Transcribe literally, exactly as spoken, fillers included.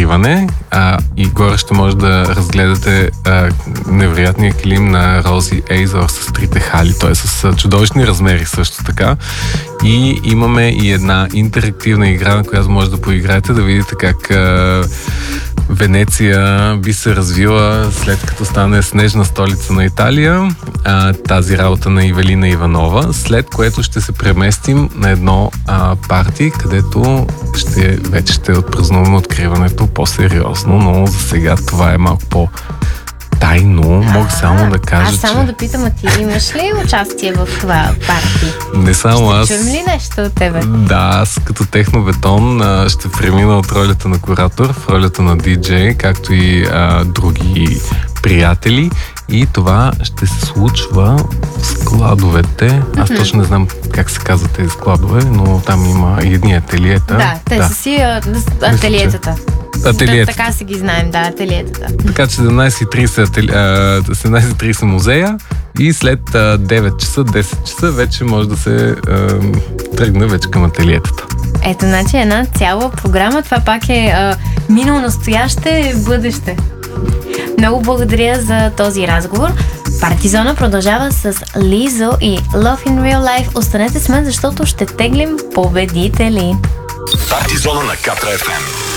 откриване а, и горе ще може да разгледате а, невероятния килим на Рози Ейзор с трите хали. Той е с чудовищни размери също така. И имаме и една интерактивна игра, на която може да поиграете, да видите как а, Венеция би се развила след като стане снежна столица на Италия. А, тази работа на Ивелина Иванова, след което ще се преместим на едно а, парти, където ще, вече ще отпразнуваме откриването по-сериозно, но за сега това е малко по- тайно. Мога само да кажа, Аз само че... да питам, а ти имаш ли участие в това парти? Не само аз. Ще чуем ли нещо от тебе? Да, аз като технобетон а, ще премина от ролята на куратор в ролята на диджей, както и а, други приятели. И това ще се случва в складовете. Аз mm-hmm. точно не знам как се казват тези складове, но там има едни ателиета. Да, те да. са си а, ателиетата. Ателиета. Да, така си ги знаем, да, ателиетата. Така че седемнайсет и трийсет, трийсет музея и след а, девет часа, десет часа вече може да се а, тръгне вече към ателиетата. Ето, значи една цяла програма. Това пак е а, минало, настояще, бъдеще. Много благодаря за този разговор. Партизона продължава с Лизо и Love in Real Life. Останете с мен, защото ще теглим победители. Партизона на Капра еф ем.